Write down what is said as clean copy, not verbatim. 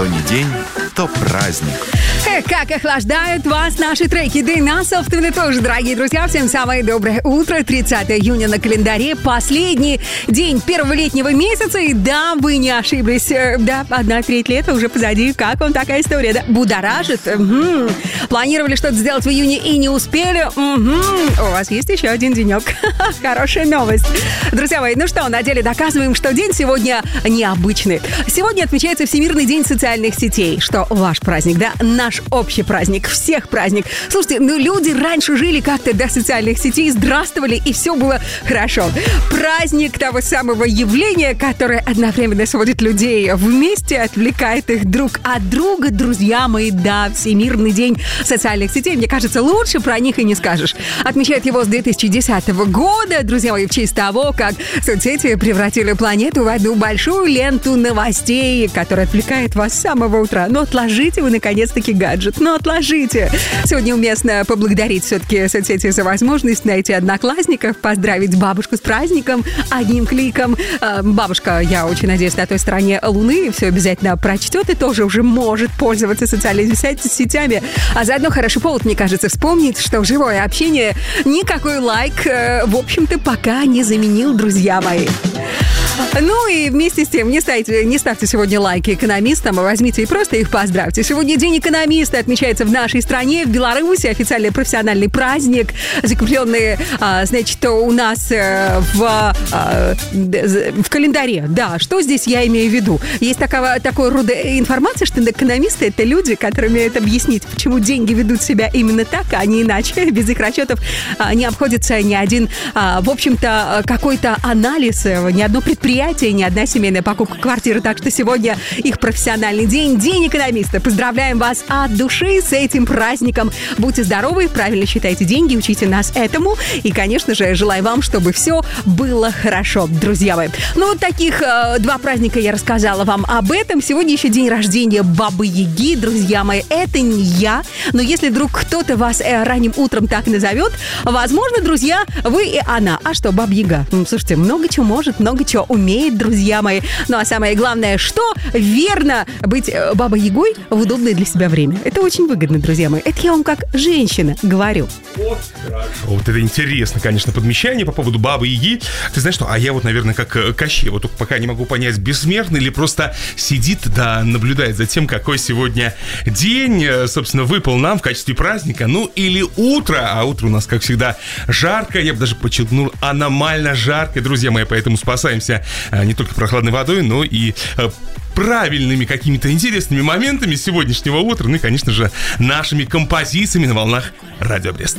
что не день, то праздник. Как охлаждают вас наши треки, да и нас, собственно, тоже, дорогие друзья. Всем самое доброе утро. 30 июня на календаре. Последний день первого летнего месяца. И да, вы не ошиблись. Да, 1/3 лета уже позади. Как вам такая история? Да? Будоражит? Угу. Планировали что-то сделать в июне и не успели? Угу. У вас есть еще один денек. Хорошая новость. Друзья мои, ну что, на деле доказываем, что день сегодня необычный. Сегодня отмечается Всемирный день социальных сетей. Что ваш праздник, да? Наш общий праздник, всех праздник. Слушайте, ну люди раньше жили как-то до социальных сетей, здравствовали, и все было хорошо. Праздник того самого явления, которое одновременно сводит людей вместе, отвлекает их друг от друга. Друзья мои, да, Всемирный день социальных сетей, мне кажется, лучше про них и не скажешь. Отмечают его с 2010 года, друзья мои, в честь того, как соцсети превратили планету в одну большую ленту новостей, которая отвлекает вас с самого утра. Но отложите вы, наконец-таки, гаджет. Ну, отложите. Сегодня уместно поблагодарить все-таки соцсети за возможность найти одноклассников, поздравить бабушку с праздником одним кликом. Бабушка, я очень надеюсь, на той стороне Луны все обязательно прочтет и тоже уже может пользоваться социальными сетями. А заодно хороший повод, мне кажется, вспомнить, что живое общение никакой лайк, в общем-то, пока не заменил, друзья мои. Ну и вместе с тем не ставьте сегодня лайки экономистам, а возьмите и просто их поздравьте. Сегодня День экономиста отмечается в нашей стране, в Беларуси. Официальный профессиональный праздник, закрепленный, значит, у нас в календаре. Да, что здесь я имею в виду? Есть такой рода информация, что экономисты — это люди, которые умеют объяснить, почему деньги ведут себя именно так, а не иначе. Без их расчетов не обходится ни один, в общем-то, какой-то анализ, ни одно предприятие, ни одна семейная покупка квартиры. Так что сегодня их профессиональный день, День экономиста. Поздравляем вас от души с этим праздником. Будьте здоровы, правильно считайте деньги, учите нас этому. И, конечно же, желаю вам, чтобы все было хорошо, друзья мои. Ну, вот таких два праздника я рассказала вам об этом. Сегодня еще день рождения Бабы-Яги, друзья мои. Это не я, но если вдруг кто-то вас ранним утром так назовет, возможно, друзья, вы и она. А что, Баба-Яга? Слушайте, много чего может, много чего умеет, друзья мои. Ну, а самое главное, что верно быть Бабой-Ягой в удобное для себя время. Это очень выгодно, друзья мои. Это я вам как женщина говорю. Вот, хорошо. Вот это интересно, конечно, подмечание по поводу Бабы-Яги. Ты знаешь что, а я вот, наверное, как Кощей. Вот только пока не могу понять, бессмертный или просто сидит, да, наблюдает за тем, какой сегодня день, собственно, выпал нам в качестве праздника. Ну, или утро. А утро у нас, как всегда, жарко. Я бы даже подчеркнул, аномально жарко, друзья мои. Поэтому спасаемся не только прохладной водой, но и правильными какими-то интересными моментами сегодняшнего утра. Ну и, конечно же, нашими композициями на волнах Радио Брест.